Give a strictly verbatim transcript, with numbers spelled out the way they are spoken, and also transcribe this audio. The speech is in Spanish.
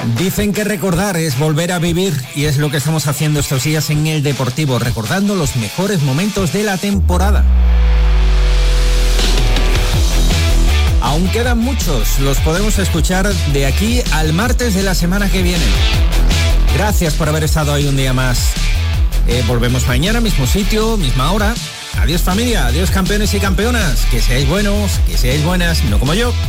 Dicen que recordar es volver a vivir y es lo que estamos haciendo estos días en El Deportivo, recordando los mejores momentos de la temporada. Aún quedan muchos, los podemos escuchar de aquí al martes de la semana que viene. Gracias por haber estado ahí un día más. Eh, volvemos mañana, mismo sitio, misma hora. Adiós familia, adiós campeones y campeonas. Que seáis buenos, que seáis buenas, no como yo.